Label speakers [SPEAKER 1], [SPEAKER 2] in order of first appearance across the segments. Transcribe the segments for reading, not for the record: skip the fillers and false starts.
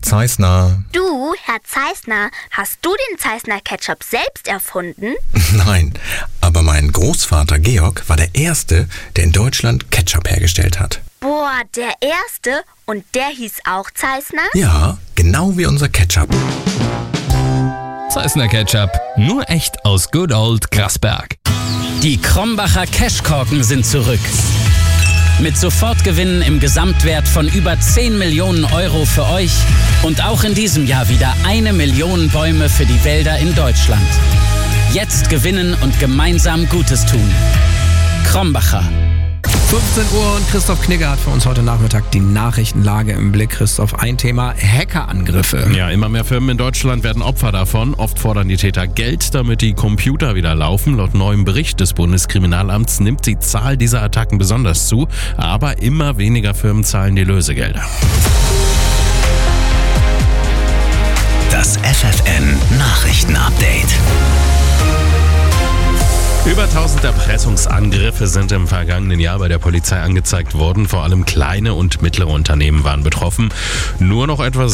[SPEAKER 1] Zeissner.
[SPEAKER 2] Du, Herr Zeissner, hast du den Zeissner Ketchup selbst erfunden?
[SPEAKER 1] Nein, aber mein Großvater Georg war der Erste, der in Deutschland Ketchup hergestellt hat.
[SPEAKER 2] Boah, der Erste? Und der hieß auch Zeissner?
[SPEAKER 1] Ja, genau wie unser Ketchup.
[SPEAKER 3] Zeissner Ketchup, nur echt aus Good Old Grasberg.
[SPEAKER 4] Die Krombacher Cashkorken sind zurück. Mit Sofortgewinnen im Gesamtwert von über 10 Millionen Euro für euch und auch in diesem Jahr wieder 1 Million Bäume für die Wälder in Deutschland. Jetzt gewinnen und gemeinsam Gutes tun. Krombacher.
[SPEAKER 5] 15 Uhr und Christoph Knigge hat für uns heute Nachmittag die Nachrichtenlage im Blick. Christoph, ein Thema: Hackerangriffe.
[SPEAKER 6] Ja, immer mehr Firmen in Deutschland werden Opfer davon. Oft fordern die Täter Geld, damit die Computer wieder laufen. Laut neuem Bericht des Bundeskriminalamts nimmt die Zahl dieser Attacken besonders zu. Aber immer weniger Firmen zahlen die Lösegelder.
[SPEAKER 7] Das FFN Nachrichtenupdate.
[SPEAKER 6] Über 1000 Erpressungsangriffe sind im vergangenen Jahr bei der Polizei angezeigt worden. Vor allem kleine und mittlere Unternehmen waren betroffen. Nur noch etwa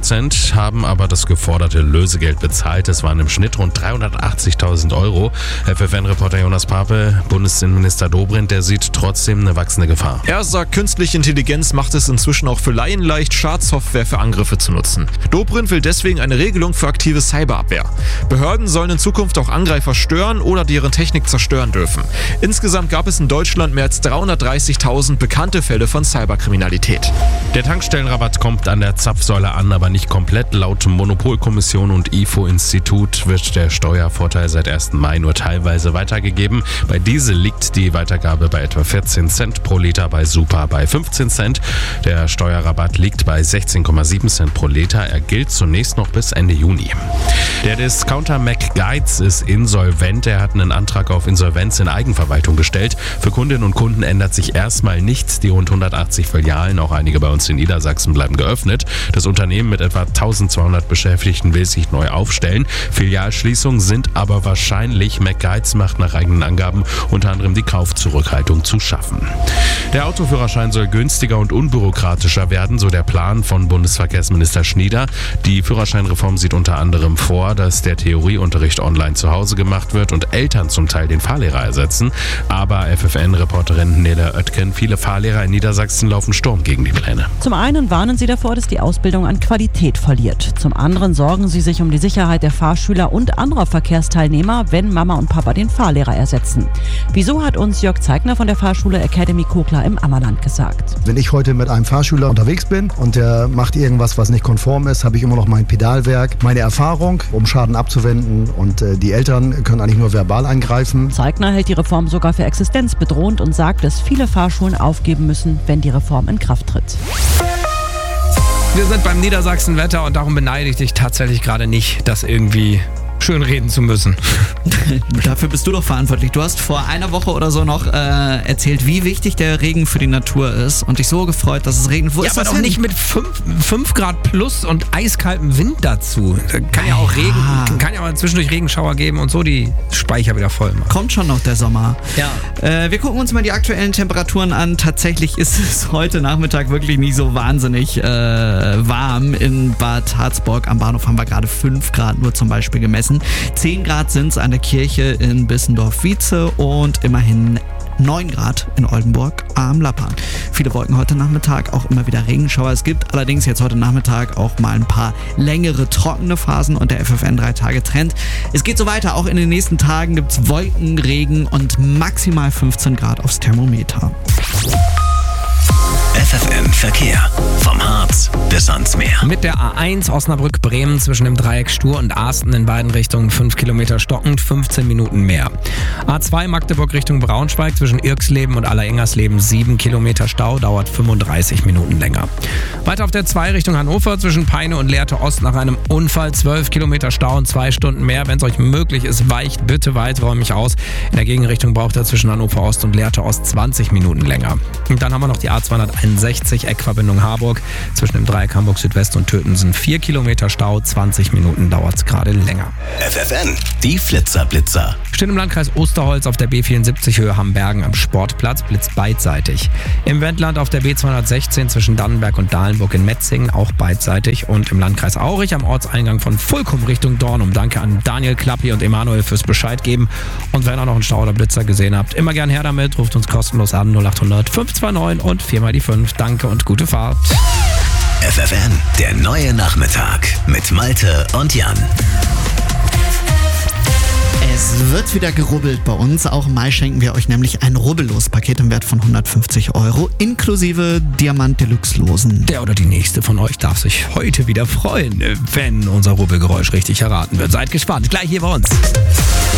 [SPEAKER 6] 7% haben aber das geforderte Lösegeld bezahlt. Es waren im Schnitt rund 380.000 Euro. FFN-Reporter Jonas Pape, Bundesinnenminister Dobrindt, der sieht trotzdem eine wachsende Gefahr.
[SPEAKER 8] Er sagt, künstliche Intelligenz macht es inzwischen auch für Laien leicht, Schadsoftware für Angriffe zu nutzen. Dobrindt will deswegen eine Regelung für aktive Cyberabwehr. Behörden sollen in Zukunft auch Angreifer stören oder deren Technik zerstören dürfen. Insgesamt gab es in Deutschland mehr als 330.000 bekannte Fälle von Cyberkriminalität.
[SPEAKER 6] Der Tankstellenrabatt kommt an der Zapfsäule an, aber nicht komplett. Laut Monopolkommission und IFO-Institut wird der Steuervorteil seit 1. Mai nur teilweise weitergegeben. Bei Diesel liegt die Weitergabe bei etwa 14 Cent pro Liter, bei Super bei 15 Cent. Der Steuerrabatt liegt bei 16,7 Cent pro Liter. Er gilt zunächst noch bis Ende Juni. Der Discounter McGuides ist insolvent. Er hat einen Antrag auf Insolvenz in Eigenverwaltung gestellt. Für Kundinnen und Kunden ändert sich erstmal nichts. Die rund 180 Filialen, auch einige bei uns in Niedersachsen, bleiben geöffnet. Das Unternehmen mit etwa 1200 Beschäftigten will sich neu aufstellen. Filialschließungen sind aber wahrscheinlich. McGuides macht nach eigenen Angaben unter anderem die Kaufzurückhaltung zu schaffen. Der Autoführerschein soll günstiger und unbürokratischer werden, so der Plan von Bundesverkehrsminister Schnieder. Die Führerscheinreform sieht unter anderem vor, dass der Theorieunterricht online zu Hause gemacht wird und Eltern zum Teil den Fahrlehrer ersetzen. Aber FFN-Reporterin Nele Oetken, viele Fahrlehrer in Niedersachsen laufen Sturm gegen die Pläne.
[SPEAKER 9] Zum einen warnen sie davor, dass die Ausbildung an Qualität verliert. Zum anderen sorgen sie sich um die Sicherheit der Fahrschüler und anderer Verkehrsteilnehmer, wenn Mama und Papa den Fahrlehrer ersetzen. Wieso, hat uns Jörg Zeigner von der Fahrschule Academy Kogler im Ammerland gesagt.
[SPEAKER 10] Wenn ich heute mit einem Fahrschüler unterwegs bin und der macht irgendwas, was nicht konform ist, habe ich immer noch mein Pedalwerk, meine Erfahrung, um Schaden abzuwenden, und die Eltern können eigentlich nur verbal eingreifen.
[SPEAKER 9] Zeigner hält die Reform sogar für existenzbedrohend und sagt, dass viele Fahrschulen aufgeben müssen, wenn die Reform in Kraft tritt.
[SPEAKER 5] Wir sind beim Niedersachsen-Wetter und darum beneide ich dich tatsächlich gerade nicht, das irgendwie schön reden zu müssen.
[SPEAKER 11] Dafür bist du doch verantwortlich. Du hast vor einer Woche oder so noch erzählt, wie wichtig der Regen für die Natur ist und dich so gefreut, dass es regnet. Wo ist
[SPEAKER 5] aber
[SPEAKER 11] das
[SPEAKER 5] doch nicht mit 5 Grad plus und eiskaltem Wind dazu. Da kann ja auch Regen, kann ja auch zwischendurch Regenschauer geben und so die Speicher wieder voll machen.
[SPEAKER 11] Kommt schon noch der Sommer.
[SPEAKER 5] Ja.
[SPEAKER 11] Wir gucken uns mal die aktuellen Temperaturen an. Tatsächlich ist es heute Nachmittag wirklich nicht so wahnsinnig warm. In Bad Harzburg am Bahnhof haben wir gerade 5 Grad nur zum Beispiel gemessen. 10 Grad sind es an der Kirche in Bissendorf-Wietze und immerhin 9 Grad in Oldenburg am Lappan. Viele Wolken heute Nachmittag, auch immer wieder Regenschauer. Es gibt allerdings jetzt heute Nachmittag auch mal ein paar längere trockene Phasen und der FFN 3-Tage-Trend. Es geht so weiter, auch in den nächsten Tagen gibt es Wolken, Regen und maximal 15 Grad aufs Thermometer.
[SPEAKER 7] FFN Verkehr. Vom Harz bis ans Meer.
[SPEAKER 5] Mit der A1 Osnabrück-Bremen zwischen dem Dreieck Stur und Arsten in beiden Richtungen 5 Kilometer stockend, 15 Minuten mehr. A2 Magdeburg Richtung Braunschweig zwischen Irksleben und Allerengersleben 7 Kilometer Stau, dauert 35 Minuten länger. Weiter auf der 2 Richtung Hannover zwischen Peine und Lehrte Ost nach einem Unfall 12 Kilometer Stau und 2 Stunden mehr. Wenn es euch möglich ist, weicht bitte weiträumig aus. In der Gegenrichtung braucht ihr zwischen Hannover Ost und Lehrte Ost 20 Minuten länger. Und dann haben wir noch die A201 A61 Eckverbindung Harburg. Zwischen dem Dreieck Hamburg Südwest und Töten 4 Kilometer Stau, 20 Minuten dauert es gerade länger.
[SPEAKER 7] FFN, die Flitzer-Blitzer.
[SPEAKER 5] Steht im Landkreis Osterholz auf der B74 Höhe Hambergen am Sportplatz, blitzt beidseitig. Im Wendland auf der B216 zwischen Dannenberg und Dahlenburg in Metzingen auch beidseitig. Und im Landkreis Aurich am Ortseingang von Fulkum Richtung Dornum. Danke an Daniel Klappi und Emanuel fürs Bescheid geben. Und wenn ihr noch einen Stau oder Blitzer gesehen habt, immer gern her damit. Ruft uns kostenlos an 0800 529 und 4 mal die 5. Danke und gute Fahrt.
[SPEAKER 7] FFN, der neue Nachmittag mit Malte und Jan.
[SPEAKER 11] Es wird wieder gerubbelt bei uns. Auch im Mai schenken wir euch nämlich ein Rubbellos-Paket im Wert von 150 € inklusive Diamant-Deluxe-Losen.
[SPEAKER 5] Der oder die nächste von euch darf sich heute wieder freuen, wenn unser Rubbelgeräusch richtig erraten wird. Seid gespannt, gleich hier bei uns.